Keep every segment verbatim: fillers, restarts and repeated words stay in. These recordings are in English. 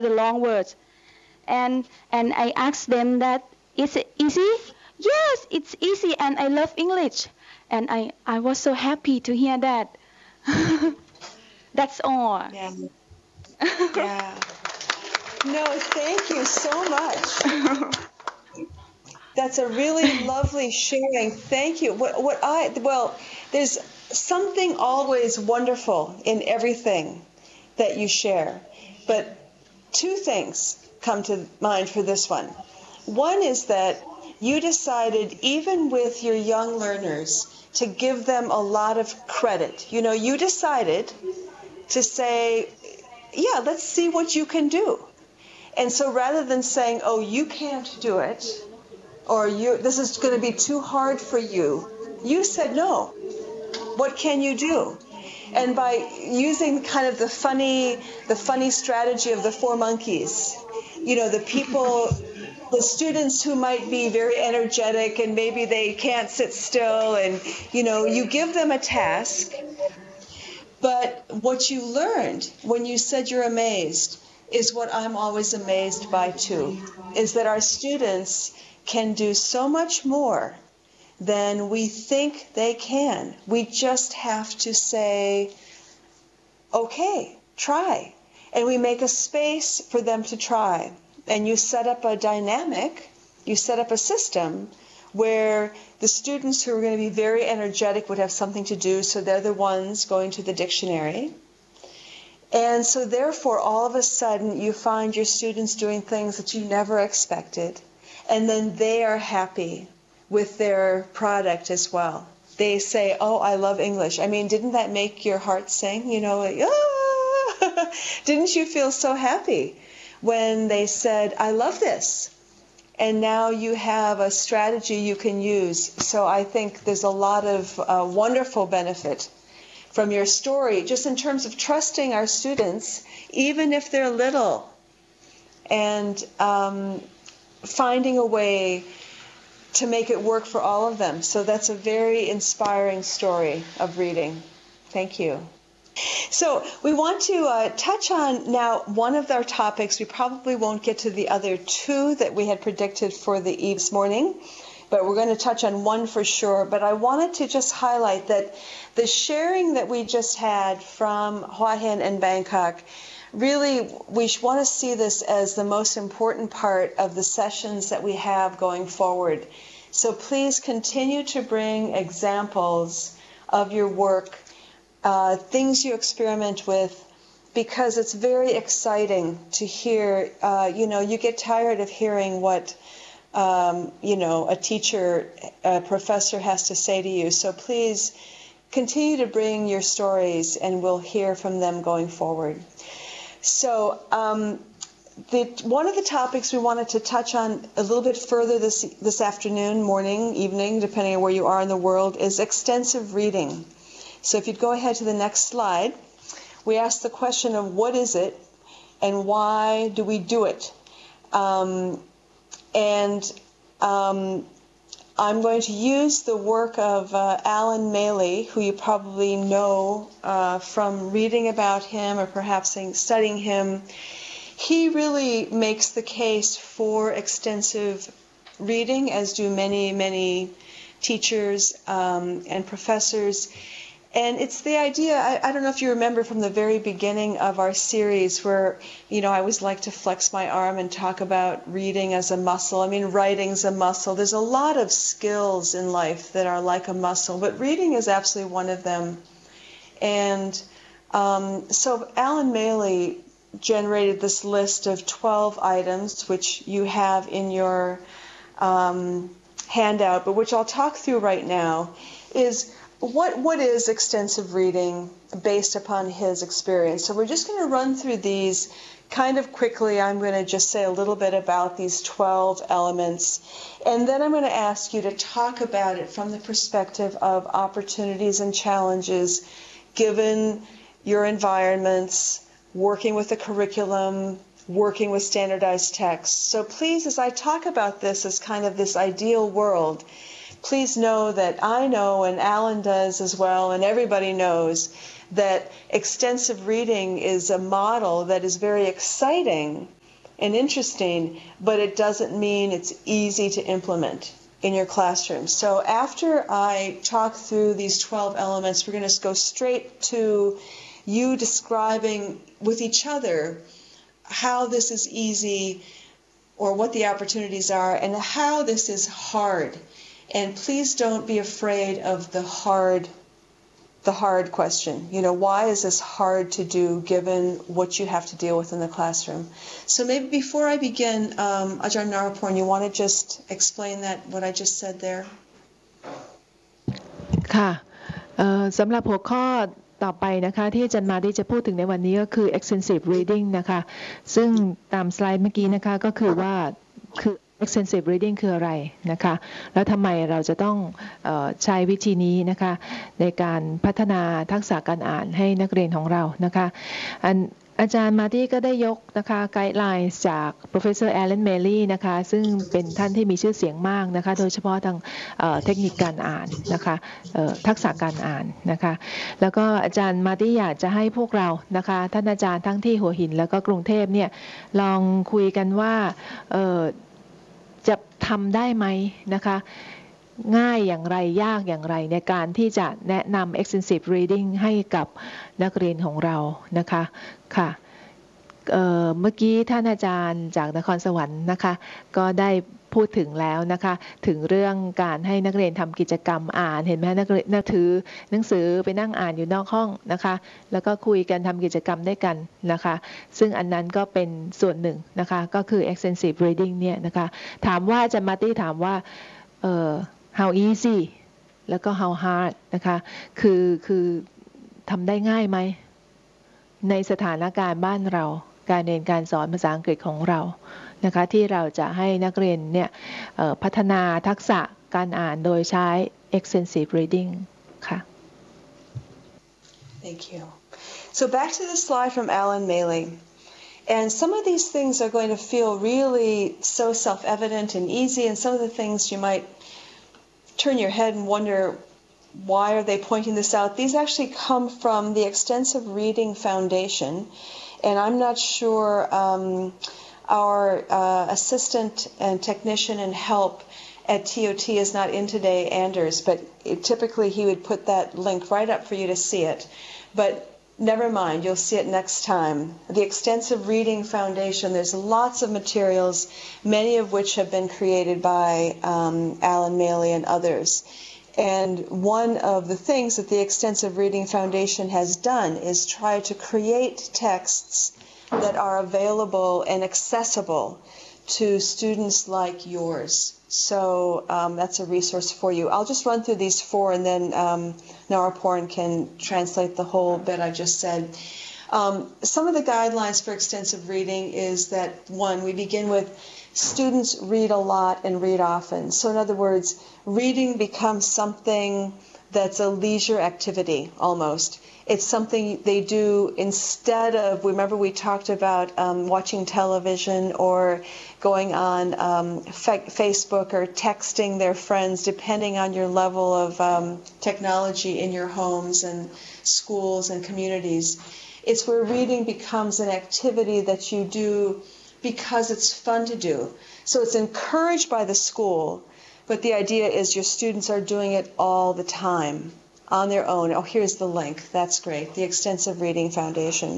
the long words. And and I asked them that, is it easy? Yes, it's easy, and I love English. And I, I was so happy to hear that. That's all. Yeah. Yeah. No, thank you so much. That's a really lovely sharing. Thank you. What what I well, there's something always wonderful in everything that you share. But two things come to mind for this one. One is that you decided, even with your young learners, to give them a lot of credit. You know, you decided to say, yeah, let's see what you can do. And so rather than saying, oh, you can't do it, or you, this is going to be too hard for you, you said, no, what can you do? And by using kind of the funny, the funny strategy of the four monkeys, you know, the people, the students who might be very energetic and maybe they can't sit still, and, you know, you give them a task. But what you learned when you said you're amazed is what I'm always amazed by too, is that our students can do so much more than we think they can. We just have to say, okay, try. And we make a space for them to try. And you set up a dynamic, you set up a system where the students who are going to be very energetic would have something to do, so they're the ones going to the dictionary. And so therefore, all of a sudden, you find your students doing things that you never expected, and then they are happy with their product as well. They say, oh, I love English. I mean, didn't that make your heart sing? You know, like, ah! Didn't you feel so happy when they said, I love this? And now you have a strategy you can use. So I think there's a lot of uh, wonderful benefit from your story, just in terms of trusting our students, even if they're little, and um, finding a way to make it work for all of them. So that's a very inspiring story of reading. Thank you. So we want to uh, touch on now one of our topics. We probably won't get to the other two that we had predicted for the eve this morning, but we're going to touch on one for sure. But I wanted to just highlight that the sharing that we just had from Hua Hin and Bangkok, really we want to see this as the most important part of the sessions that we have going forward. So please continue to bring examples of your work, uh, things you experiment with, because it's very exciting to hear. Uh, you know, you get tired of hearing what Um, you know, a teacher, a professor has to say to you. So please continue to bring your stories, and we'll hear from them going forward. So um, the, one of the topics we wanted to touch on a little bit further this, this afternoon, morning, evening, depending on where you are in the world, is extensive reading. So if you'd go ahead to the next slide, we asked the question of what is it and why do we do it? Um, And um, I'm going to use the work of uh, Alan Maley, who you probably know uh, from reading about him or perhaps studying him. He really makes the case for extensive reading, as do many, many teachers um, and professors. And it's the idea, I, I don't know if you remember from the very beginning of our series where, you know, I always like to flex my arm and talk about reading as a muscle. I mean, writing's a muscle. There's a lot of skills in life that are like a muscle, but reading is absolutely one of them. And um, so Alan Maley generated this list of twelve items, which you have in your um, handout, but which I'll talk through right now, is What what is extensive reading based upon his experience? So we're just going to run through these kind of quickly. I'm going to just say a little bit about these twelve elements, and then I'm going to ask you to talk about it from the perspective of opportunities and challenges given your environments, working with the curriculum, working with standardized texts. So please, as I talk about this as kind of this ideal world, please know that I know, and Alan does as well, and everybody knows that extensive reading is a model that is very exciting and interesting, but it doesn't mean it's easy to implement in your classroom. So after I talk through these twelve elements, we're going to go straight to you describing with each other how this is easy or what the opportunities are and how this is hard. And please don't be afraid of the hard the hard question. You know, why is this hard to do given what you have to deal with in the classroom? So maybe before I begin, um, Ajahn Naraporn, you want to just explain that, what I just said there? ค่ะสำหรับหัวข้อต่อไปนะคะที่อาจารย์มาได้จะพูดถึงในวันนี้ก็คือ extensive reading นะคะซึ่งตามสไลด์เมื่อกี้นะคะก็คือว่าคือ extensive reading คืออะไรนะคะแล้วทำไมเราจะต้องเอ่อใช้วิธีนี้นะคะในการพัฒนาทักษะการอ่านให้นักเรียนของเรานะคะอันอาจารย์มาที่ก็ได้ยกนะคะไกด์ไลน์จาก Professor Alan Maley นะคะซึ่งเป็นท่านที่มีชื่อเสียงมากนะคะโดยเฉพาะทางเทคนิคการอ่านนะคะทักษะการอ่านนะคะแล้วก็อาจารย์มาที่อยากจะให้พวกเรานะคะท่านอาจารย์ทั้งที่หัวหินแล้วก็กรุงเทพเนี่ยลองคุยกันว่าจะทำได้ไหมนะคะง่ายอย่างไรยากอย่างไรในการที่จะแนะนำ extensive reading ให้กับนักเรียนของเรานะคะค่ะ เ, เมื่อกี้ท่านอาจารย์จากนครสวรรค์นะคะก็ได้พูดถึงแล้วนะคะถึงเรื่องการให้นักเรียนทำกิจกรรมอ่านเห็นไหมนักเรียนถือหนังสือไปนั่งอ่านอยู่นอกห้องนะคะแล้วก็คุยกันทำกิจกรรมด้วยกันนะคะซึ่งอันนั้นก็เป็นส่วนหนึ่งนะคะก็คือ extensive reading เนี่ยนะคะถามว่าอาจารย์มาร์ตี้ถามว่าเอ่อ how easy แล้วก็ how hard นะคะคือคือทำได้ง่ายไหมในสถานการณ์บ้านเราการเรียนการสอนภาษาอังกฤษของเรานะคะที่เราจะให้นักเรียนเนี่ยพัฒนาทักษะการอ่านโดยใช้ extensive reading ค่ะ Thank you. So back to the slide from Alan Maley. And some of these things are going to feel really so self-evident and easy, and some of the things you might turn your head and wonder, why are they pointing this out? These actually come from the Extensive Reading Foundation, and I'm not sure um, our uh, assistant and technician and help at T O T is not in today, Anders, but it, typically he would put that link right up for you to see it. But never mind, you'll see it next time. The Extensive Reading Foundation, there's lots of materials, many of which have been created by um, Alan Maley and others. And one of the things that the Extensive Reading Foundation has done is try to create texts that are available and accessible to students like yours. So um, that's a resource for you. I'll just run through these four, and then um, Naraporn can translate the whole bit I just said. Um, some of the guidelines for extensive reading is that, one, we begin with students read a lot and read often. So in other words, reading becomes something that's a leisure activity almost. It's something they do instead of, remember we talked about um, watching television or going on um, fa- Facebook or texting their friends, depending on your level of um, technology in your homes and schools and communities. It's where reading becomes an activity that you do because it's fun to do. So it's encouraged by the school, but the idea is your students are doing it all the time on their own. Oh, here's the link. That's great. The Extensive Reading Foundation.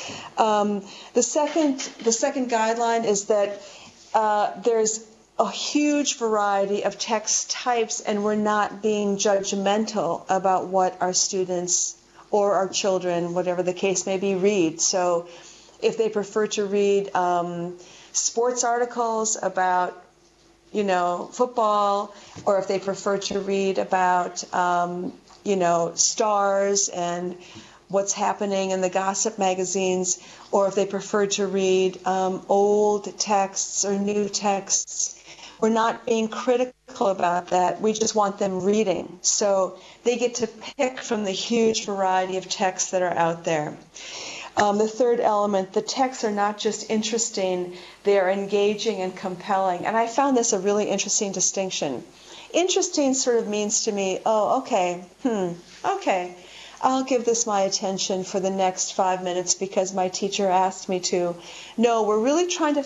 Um, the second, the second guideline is that uh, there's a huge variety of text types, and we're not being judgmental about what our students or our children, whatever the case may be, read. So if they prefer to read um, sports articles about, you know, football, or if they prefer to read about, um, you know, stars and what's happening in the gossip magazines, or if they prefer to read um, old texts or new texts. We're not being critical about that. We just want them reading. So they get to pick from the huge variety of texts that are out there. Um, the third element, the texts are not just interesting, they are engaging and compelling. And I found this a really interesting distinction. Interesting sort of means to me, oh, okay, hmm, okay. I'll give this my attention for the next five minutes because my teacher asked me to. No, we're really trying to